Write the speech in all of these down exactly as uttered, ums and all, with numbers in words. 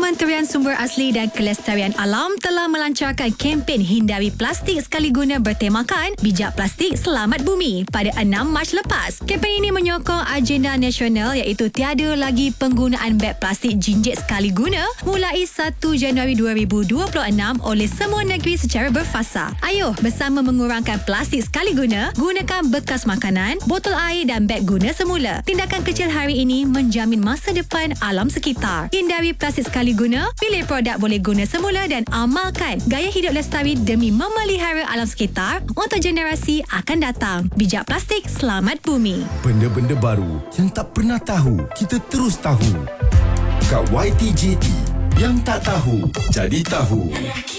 Kementerian Sumber Asli dan Kelestarian Alam telah melancarkan kempen hindari plastik sekali guna bertemakan Bijak Plastik Selamat Bumi pada enam Mac lepas. Kempen ini menyokong agenda nasional iaitu tiada lagi penggunaan beg plastik jinjit sekali guna mulai satu Januari dua ribu dua puluh enam oleh semua negeri secara berfasa. Ayuh bersama mengurangkan plastik sekali guna, gunakan bekas makanan, botol air dan beg guna semula. Tindakan kecil hari ini menjamin masa depan alam sekitar. Hindari plastik sekali guna, pilih produk boleh guna semula dan amalkan gaya hidup lestari demi memelihara alam sekitar untuk generasi akan datang. Bijak Plastik Selamat Bumi. Benda-benda baru yang tak pernah tahu, kita terus tahu. Kat Y T J T, yang tak tahu, jadi tahu.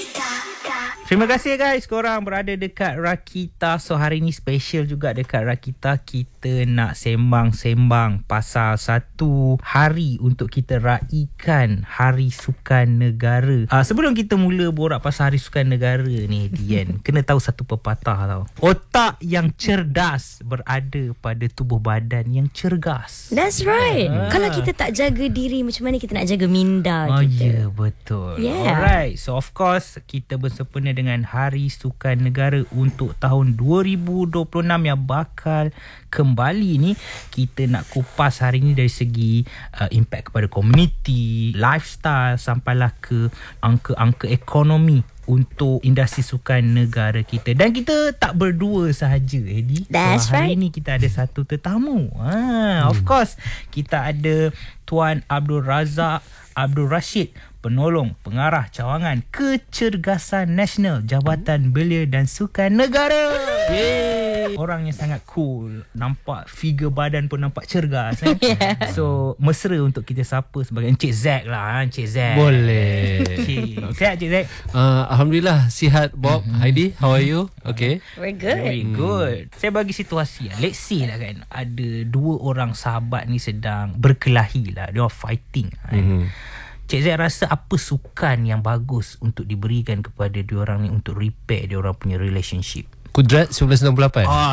Terima kasih guys, korang berada dekat Rakita. So hari ni special juga dekat Rakita. Kita nak sembang-sembang pasal satu hari untuk kita raikan Hari Sukan Negara. uh, Sebelum kita mula borak pasal Hari Sukan Negara ni, Dian, kena tahu satu pepatah tau. Otak yang cerdas berada pada tubuh badan yang cergas. That's right. Ah. Kalau kita tak jaga diri, macam mana kita nak jaga minda Oh kita? ya, yeah, betul. Yeah. Alright, so of course kita bersempena dengan Hari Sukan Negara untuk tahun dua ribu dua puluh enam yang bakal kembali ni. Kita nak kupas hari ni dari segi uh, impact kepada komuniti, lifestyle, sampailah ke angka-angka ekonomi untuk industri sukan negara kita. Dan kita tak berdua sahaja, Eddie. That's so, hari right. ni kita ada satu tetamu. Ha, of course kita ada Tuan Abdul Razak Abdul Rashid, penolong pengarah cawangan Kecergasan Nasional Jabatan Belia dan Sukan Negara. Yeay. Orang yang sangat cool. Nampak figure badan pun nampak cergas. Eh? Yeah. So mesra untuk kita sapa sebagai Encik Zack lah. Encik Zack. Boleh. Okay. Sihat Encik Zack? Uh, Alhamdulillah sihat Bob. Mm-hmm. Heidi, how are you? Okay. We're good. Very good. Saya bagi situasi. Let's say lah kan, ada dua orang sahabat ni sedang berkelahi lah. They are fighting. Kan? Mm-hmm. Cik Zack rasa apa sukan yang bagus untuk diberikan kepada dua orang ni untuk repair dia orang punya relationship? Kudrat seribu sembilan ratus enam puluh lapan. Oh,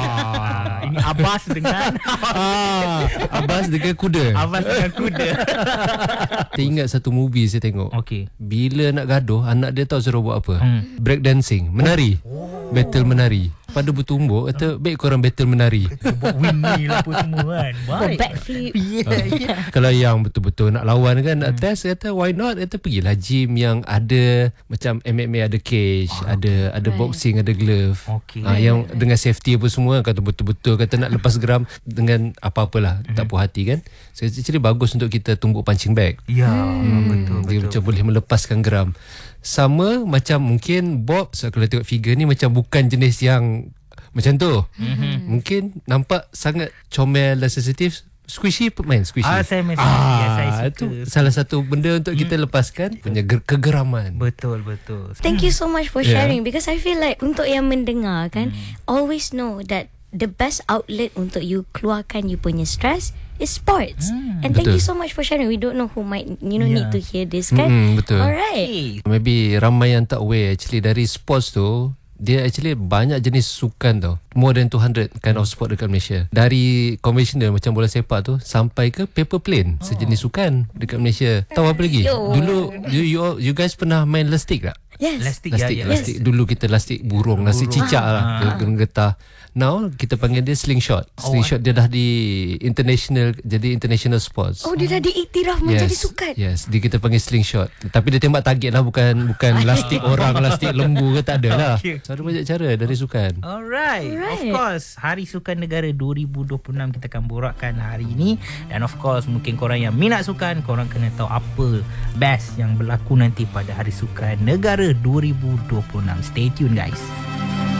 oh. Ini Abbas dengan ah, Abbas dengan kuda. Abbas dengan kuda. Saya ingat satu movie saya tengok. Okay. Bila nak gaduh, anak dia tahu suruh buat apa? Hmm. Break dancing, menari. Oh. Battle menari. Pada bertumbuk, kata baik korang battle menari. Buat windmill apa semua kan. Buat backflip. Yeah, yeah. Kalau yang betul-betul nak lawan kan, nak hmm. test, kata why not? Kata pergilah gym yang ada macam M M A, ada cage, oh, ada ada right. boxing, ada glove. Okay. Ha, yang dengan safety apa semua, kata betul-betul kata nak lepas geram dengan apa-apalah, hmm. tak puas hati kan. So actually bagus untuk kita tumbuk punching bag. Ya, hmm. betul, Dia betul. macam boleh melepaskan geram. Sama macam mungkin Bob, so kalau tengok figure ni macam bukan jenis yang macam tu. Mm-hmm. Mungkin nampak sangat comel dan sensitif. Squishy, main squishy. Ah, saya main ah, ya, saya suka. Itu salah satu benda untuk kita lepaskan punya ger- kegeraman. Betul, betul. Thank you so much for Yeah. sharing, because I feel like untuk yang mendengar kan, hmm. always know that the best outlet untuk you keluarkan you punya stress is sports. Hmm. And thank Betul. you so much for sharing. We don't know who might you know Yeah. need to hear this kan. Mm, betul. Alright. Maybe ramai yang tak aware actually dari sports tu, dia actually banyak jenis sukan tau. More than two hundred kind of sport dekat Malaysia. Dari conventional macam bola sepak tu sampai ke paper plane, oh. sejenis sukan dekat Malaysia. Tahu apa lagi? Yo. Dulu you, you you guys pernah main lastik tak? Yes. Lastik, Lastik, ya, ya. lastik. Dulu kita lastik burung, lastik cicak lah, Ah. getah. Now kita panggil dia slingshot. Slingshot dia dah di international, jadi international sports. Oh, dia dah diiktiraf menjadi sukan. Yes, dia kita panggil slingshot. Tapi dia tembak target lah, bukan bukan lastik orang, lastik lembu ke, tak ada lah. Okay. So ada banyak cara dari sukan. Alright. Alright. Of course, Hari Sukan Negara dua ribu dua puluh enam kita akan borakkan hari ini. Dan of course, mungkin korang yang minat sukan, korang kena tahu apa best yang berlaku nanti pada Hari Sukan Negara dua ribu dua puluh enam. Stay tune guys.